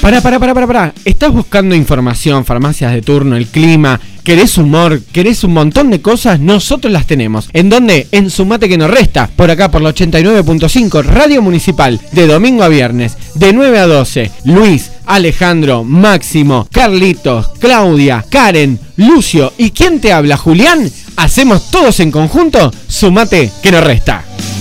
Pará. ¿Estás buscando información, farmacias de turno, el clima? ¿Querés humor? ¿Querés un montón de cosas? Nosotros las tenemos. ¿En dónde? En Sumate que nos resta. Por acá, por la 89.5, Radio Municipal. De domingo a viernes, de 9 a 12. Luis, Alejandro, Máximo, Carlitos, Claudia, Karen, Lucio y ¿quién te habla? Julián. Hacemos todos en conjunto Sumate que nos resta.